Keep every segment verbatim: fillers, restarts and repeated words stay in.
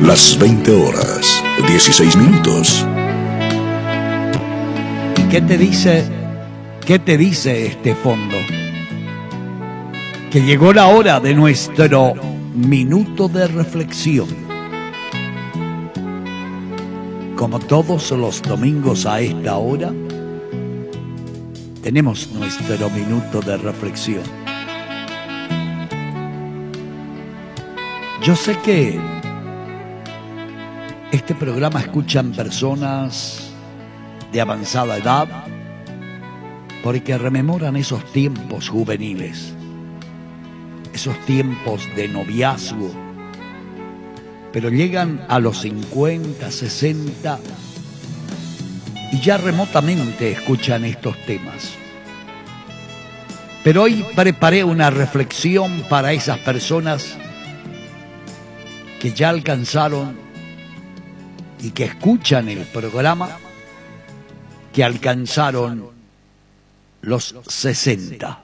Las veinte horas, dieciséis minutos. ¿Y qué te dice, qué te dice este fondo? Que llegó la hora de nuestro minuto de reflexión. Como todos los domingos a esta hora, tenemos nuestro minuto de reflexión. Yo sé que este programa escuchan personas de avanzada edad porque rememoran esos tiempos juveniles, esos tiempos de noviazgo, pero llegan a los cincuenta, sesenta y ya remotamente escuchan estos temas. Pero hoy preparé una reflexión para esas personas que ya alcanzaron y que escuchan el programa, que alcanzaron los sesenta.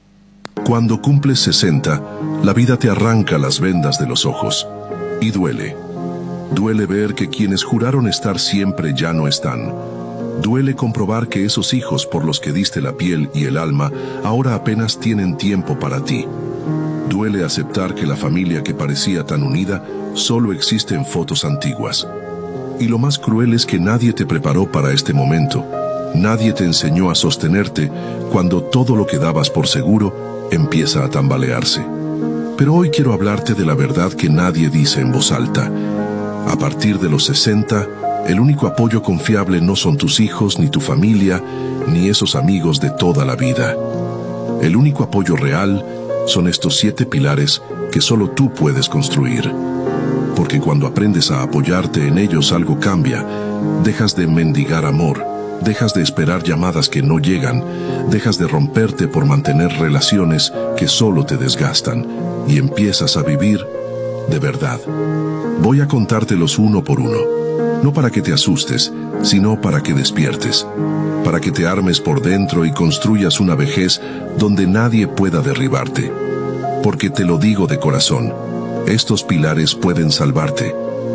Cuando cumples sesenta, la vida te arranca las vendas de los ojos. Y duele. Duele ver que quienes juraron estar siempre ya no están. Duele comprobar que esos hijos por los que diste la piel y el alma ahora apenas tienen tiempo para ti. Duele aceptar que la familia que parecía tan unida solo existe en fotos antiguas. Y lo más cruel es que nadie te preparó para este momento. Nadie te enseñó a sostenerte cuando todo lo que dabas por seguro empieza a tambalearse. Pero hoy quiero hablarte de la verdad que nadie dice en voz alta. A partir de los sesenta, el único apoyo confiable no son tus hijos, ni tu familia, ni esos amigos de toda la vida. El único apoyo real son estos siete pilares que solo tú puedes construir. Porque cuando aprendes a apoyarte en ellos algo cambia. Dejas de mendigar amor, dejas de esperar llamadas que no llegan, dejas de romperte por mantener relaciones que solo te desgastan y empiezas a vivir de verdad. Voy a contártelos uno por uno, no para que te asustes, sino para que despiertes, para que te armes por dentro y construyas una vejez donde nadie pueda derribarte. Porque te lo digo de corazón, estos pilares pueden salvarte.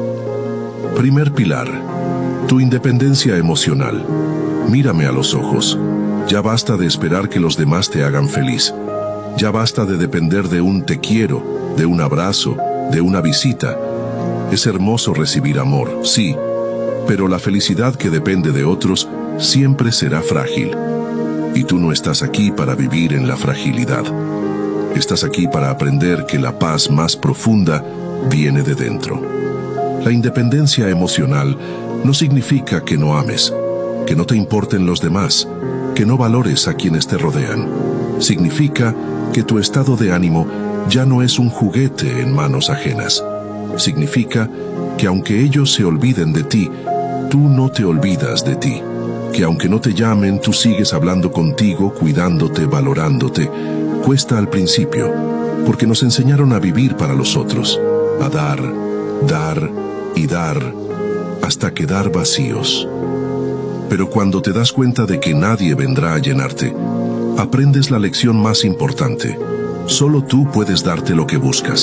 Primer pilar, tu independencia emocional. Mírame a los ojos. Ya basta de esperar que los demás te hagan feliz. Ya basta de depender de un te quiero, de un abrazo, de una visita. Es hermoso recibir amor, sí, pero la felicidad que depende de otros siempre será frágil. Y tú no estás aquí para vivir en la fragilidad. Estás aquí para aprender que la paz más profunda viene de dentro. La independencia emocional no significa que no ames, que no te importen los demás, que no valores a quienes te rodean. Significa que tu estado de ánimo ya no es un juguete en manos ajenas. Significa que aunque ellos se olviden de ti, tú no te olvidas de ti. Que aunque no te llamen, tú sigues hablando contigo, cuidándote, valorándote. Cuesta al principio, porque nos enseñaron a vivir para los otros, a dar, dar y dar, hasta quedar vacíos. Pero cuando te das cuenta de que nadie vendrá a llenarte, aprendes la lección más importante. Solo tú puedes darte lo que buscas.